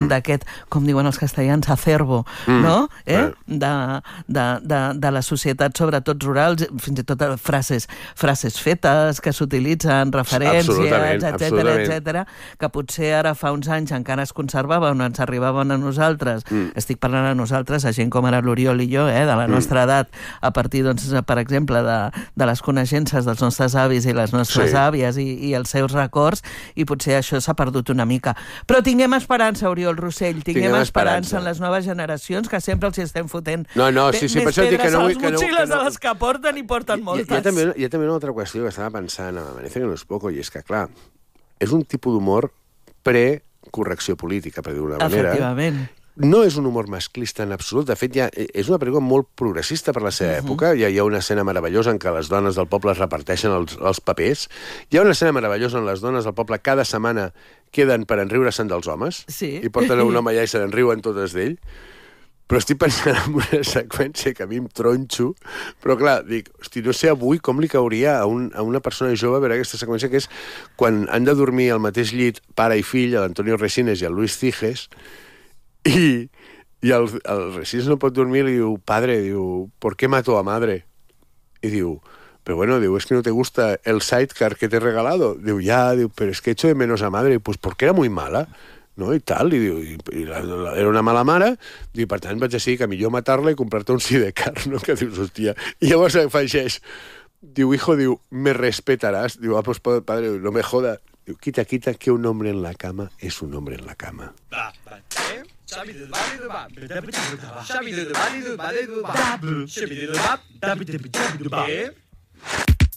d'aquest, com diuen els castellans, acervo, no? De la societat, sobretot rurals, fins i tot frases fetes que s'utilitzen, referències, etc, que potser ara fa uns anys encara es conservaven o ens arribaven a nosaltres. Estic parlant a nosaltres, a gent com ara l'Oriol i jo, de la nostra edat, a partir, doncs, per exemple, de les coneixences dels nostres avis i les nostres àvies i els seus records, i potser això s'ha perdut una mica. Però tinguem esperança, Oriol Rossell, tinguem esperança en les noves generacions, que sempre els hi estem fotent més pedres a les motxilles de les que porten, i porten moltes. Hi ha també una altra qüestió que estava pensant, me parece que no és poco, i és que, clar, és un tipus d'humor pre-correcció política, per dir-ho d'una manera. Efectivament. No és un humor masclista en absolut. De fet, és una pel·lícula molt progressista per la seva època. Hi ha una escena meravellosa en què les dones del poble es reparteixen els papers. Hi ha una escena meravellosa on les dones del poble cada setmana queden per enriure-se'n dels homes i porten a un home allà i se n'enriuen totes d'ell. Però estic pensant en una seqüència que a mi em tronxo, però clar, dic, hosti, no sé avui com li cauria a una persona jove veure aquesta seqüència, que és quan han de dormir al mateix llit pare i fill, l'Antonio Resines i el Luis Ciges, i el Resines no pot dormir i li diu, padre, diu, ¿por qué mató a madre? Y diu, pero bueno, diu, es que no te gusta el sidecar que te he regalado. Diu, ya, diu, pero es que echo de menos a madre. Pues porque era muy mala, no? I tal, i diu, era una mala mare, i per tant vaig decidir que millor matar-la i comprar-te un sidecar, no? Que dius, hòstia. I llavors afegeix, diu, hijo, diu, me respetarás. Diu, pues padre, no me joda. Diu, quita, que un hombre en la cama es un hombre en la cama.